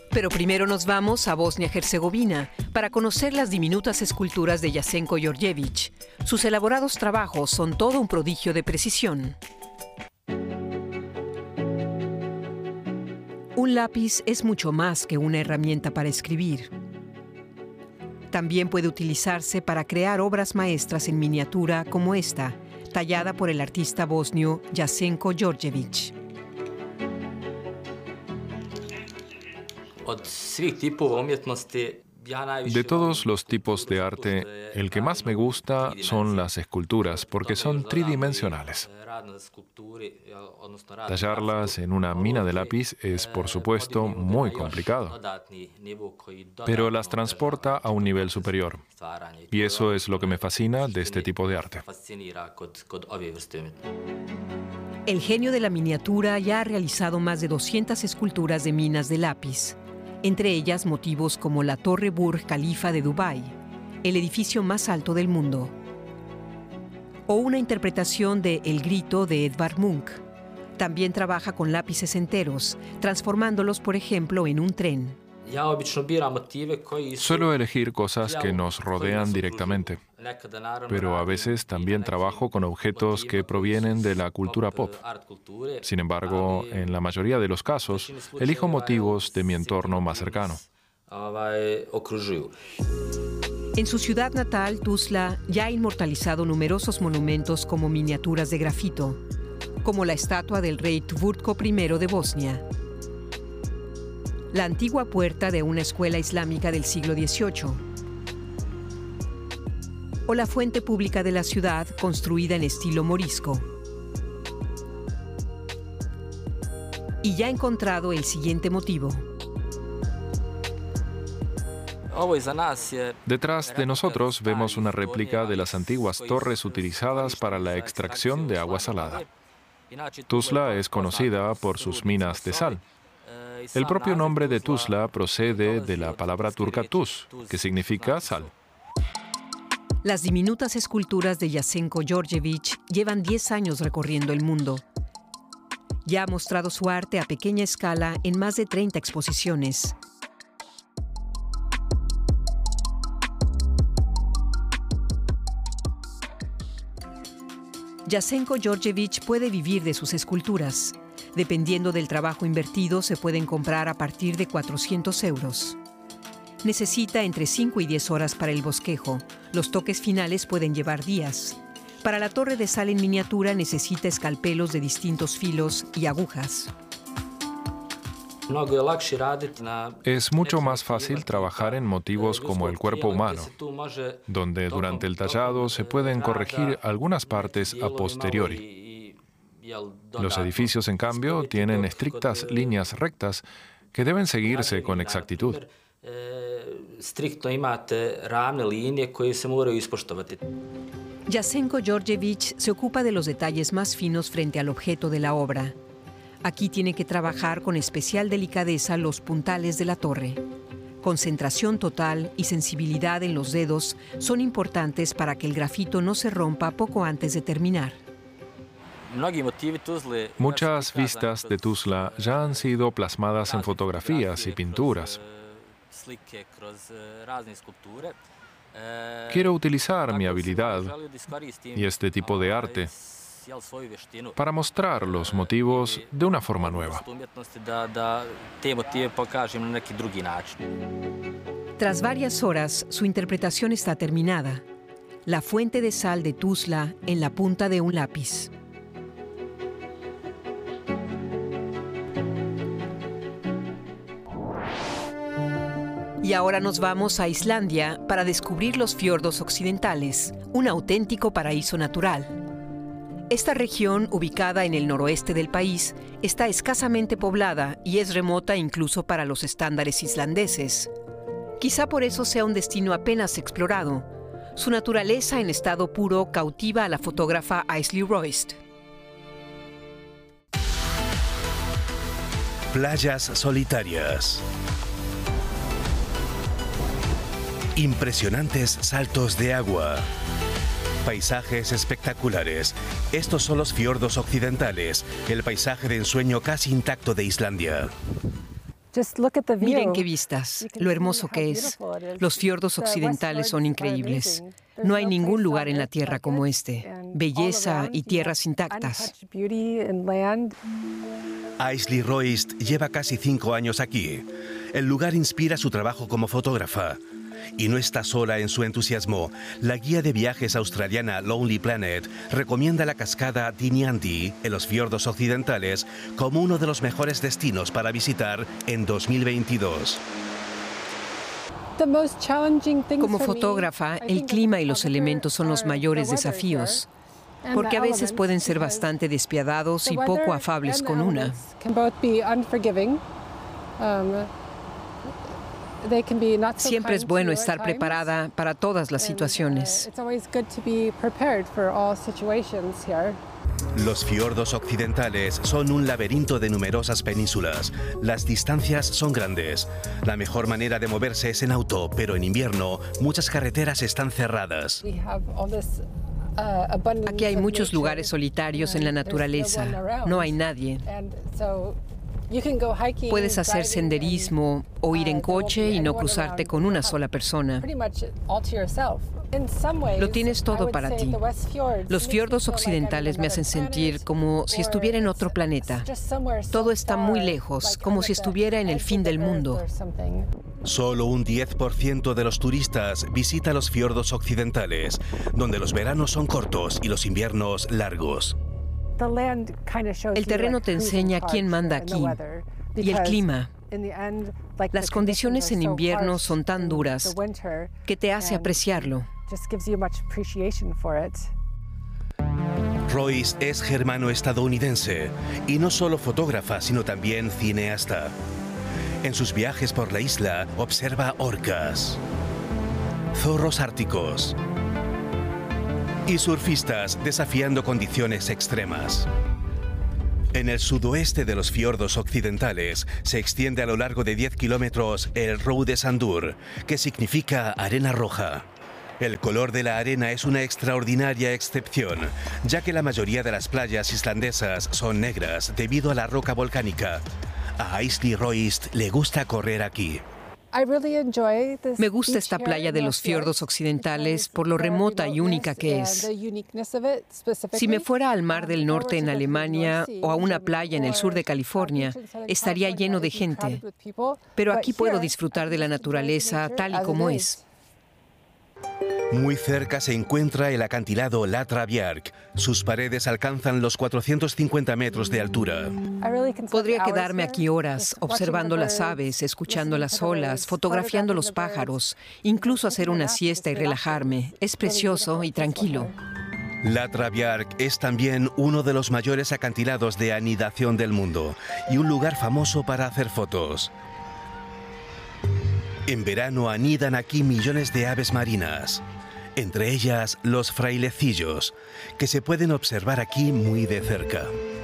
Pero primero nos vamos a Bosnia-Herzegovina para conocer las diminutas esculturas de Jasenko Djordjević. Sus elaborados trabajos son todo un prodigio de precisión. Un lápiz es mucho más que una herramienta para escribir. También puede utilizarse para crear obras maestras en miniatura como esta, tallada por el artista bosnio Jasenko Djordjević. De todos los tipos de arte, el que más me gusta son las esculturas, porque son tridimensionales. Tallarlas en una mina de lápiz es, por supuesto, muy complicado, pero las transporta a un nivel superior. Y eso es lo que me fascina de este tipo de arte. El genio de la miniatura ya ha realizado más de 200 esculturas de minas de lápiz. Entre ellas motivos como la Torre Burj Khalifa de Dubái, el edificio más alto del mundo, o una interpretación de El Grito de Edvard Munch. También trabaja con lápices enteros, transformándolos, por ejemplo, en un tren. Suelo elegir cosas que nos rodean directamente, pero a veces también trabajo con objetos que provienen de la cultura pop. Sin embargo, en la mayoría de los casos, elijo motivos de mi entorno más cercano. En su ciudad natal, Tuzla, ya ha inmortalizado numerosos monumentos como miniaturas de grafito, como la estatua del rey Tvurtko I de Bosnia, la antigua puerta de una escuela islámica del siglo XVIII, o la fuente pública de la ciudad construida en estilo morisco. Y ya ha encontrado el siguiente motivo. Detrás de nosotros vemos una réplica de las antiguas torres utilizadas para la extracción de agua salada. Tuzla es conocida por sus minas de sal. El propio nombre de Tuzla procede de la palabra turca tuz, que significa sal. Las diminutas esculturas de Jasenko Djordjević llevan 10 años recorriendo el mundo. Ya ha mostrado su arte a pequeña escala en más de 30 exposiciones. Jasenko Djordjević puede vivir de sus esculturas. Dependiendo del trabajo invertido, se pueden comprar a partir de 400 euros. Necesita entre 5 y 10 horas para el bosquejo. Los toques finales pueden llevar días. Para la torre de sal en miniatura necesita escalpelos de distintos filos y agujas. Es mucho más fácil trabajar en motivos como el cuerpo humano, donde durante el tallado se pueden corregir algunas partes a posteriori. Los edificios, en cambio, tienen estrictas líneas rectas que deben seguirse con exactitud. Jasenko Djordjević se ocupa de los detalles más finos frente al objeto de la obra. Aquí tiene que trabajar con especial delicadeza los puntales de la torre. Concentración total y sensibilidad en los dedos son importantes para que el grafito no se rompa poco antes de terminar. Muchas vistas de Tuzla ya han sido plasmadas en fotografías y pinturas. Quiero utilizar mi habilidad y este tipo de arte para mostrar los motivos de una forma nueva. Tras varias horas, su interpretación está terminada. La fuente de sal de Tuzla en la punta de un lápiz. Y ahora nos vamos a Islandia para descubrir los fiordos occidentales, un auténtico paraíso natural. Esta región, ubicada en el noroeste del país, está escasamente poblada y es remota incluso para los estándares islandeses. Quizá por eso sea un destino apenas explorado. Su naturaleza en estado puro cautiva a la fotógrafa Aisley Royst. Playas solitarias. Impresionantes saltos de agua. Paisajes espectaculares. Estos son los fiordos occidentales, el paisaje de ensueño casi intacto de Islandia. Miren qué vistas, lo hermoso que es. Los fiordos occidentales son increíbles. No hay ningún lugar en la Tierra como este. Belleza y tierras intactas. Aisley Royst lleva casi 5 años aquí. El lugar inspira su trabajo como fotógrafa. Y no está sola en su entusiasmo. La guía de viajes australiana Lonely Planet recomienda la cascada Tinianti en los fiordos occidentales como uno de los mejores destinos para visitar en 2022. Como fotógrafa, el clima y los elementos son los mayores desafíos, porque a veces pueden ser bastante despiadados y poco afables con una. Siempre es bueno estar preparada para todas las situaciones. Los fiordos occidentales son un laberinto de numerosas penínsulas. Las distancias son grandes. La mejor manera de moverse es en auto, pero en invierno muchas carreteras están cerradas. Aquí hay muchos lugares solitarios en la naturaleza. No hay nadie. Puedes hacer senderismo o ir en coche y no cruzarte con una sola persona. Lo tienes todo para ti. Los fiordos occidentales me hacen sentir como si estuviera en otro planeta. Todo está muy lejos, como si estuviera en el fin del mundo. Solo un 10% de los turistas visita los fiordos occidentales, donde los veranos son cortos y los inviernos largos. El terreno te enseña quién manda aquí y el clima. Las condiciones en invierno son tan duras que te hace apreciarlo. Royce es germano-estadounidense y no solo fotógrafa, sino también cineasta. En sus viajes por la isla observa orcas, zorros árticos y surfistas desafiando condiciones extremas. En el sudoeste de los fiordos occidentales se extiende a lo largo de 10 kilómetros el Rode Sandur, que significa arena roja. El color de la arena es una extraordinaria excepción, ya que la mayoría de las playas islandesas son negras debido a la roca volcánica. A Aisley Royst le gusta correr aquí. Me gusta esta playa de los fiordos occidentales por lo remota y única que es. Si me fuera al Mar del Norte en Alemania o a una playa en el sur de California, estaría lleno de gente. Pero aquí puedo disfrutar de la naturaleza tal y como es. Muy cerca se encuentra el acantilado Latra Bjarg. Sus paredes alcanzan los 450 metros de altura. Podría quedarme aquí horas, observando las aves, escuchando las olas, fotografiando los pájaros, incluso hacer una siesta y relajarme. Es precioso y tranquilo. Latra Bjarg es también uno de los mayores acantilados de anidación del mundo y un lugar famoso para hacer fotos. En verano anidan aquí millones de aves marinas, entre ellas los frailecillos, que se pueden observar aquí muy de cerca.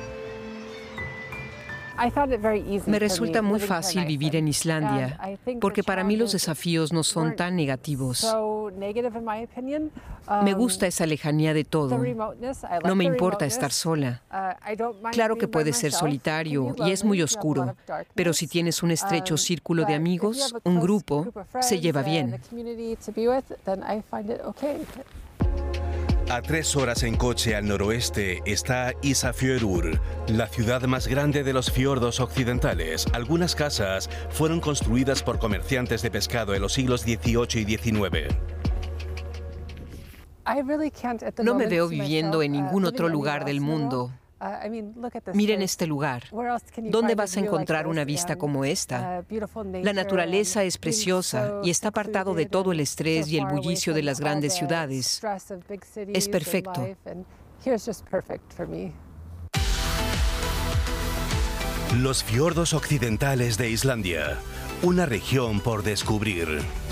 Me resulta muy fácil vivir en Islandia, porque para mí los desafíos no son tan negativos. Me gusta esa lejanía de todo. No me importa estar sola. Claro que puede ser solitario y es muy oscuro, pero si tienes un estrecho círculo de amigos, un grupo, se lleva bien. A 3 horas en coche al noroeste está Ísafjörður, la ciudad más grande de los fiordos occidentales. Algunas casas fueron construidas por comerciantes de pescado en los siglos XVIII y XIX. No me veo viviendo en ningún otro lugar del mundo. Miren este lugar. ¿Dónde vas a encontrar una vista como esta? La naturaleza es preciosa y está apartado de todo el estrés y el bullicio de las grandes ciudades. Es perfecto. Los fiordos occidentales de Islandia, una región por descubrir.